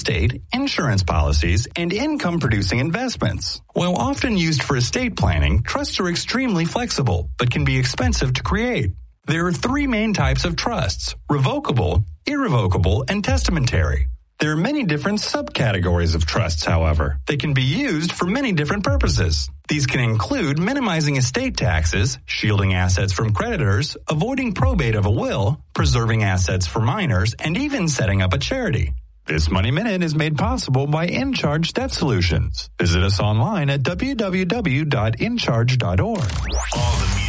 estate, insurance policies, and income-producing investments. While often used for estate planning, trusts are extremely flexible, but can be expensive to create. There are three main types of trusts: revocable, irrevocable, and testamentary. There are many different subcategories of trusts, however. They can be used for many different purposes. These can include minimizing estate taxes, shielding assets from creditors, avoiding probate of a will, preserving assets for minors, and even setting up a charity. This Money Minute is made possible by InCharge Debt Solutions. Visit us online at www.incharge.org. All the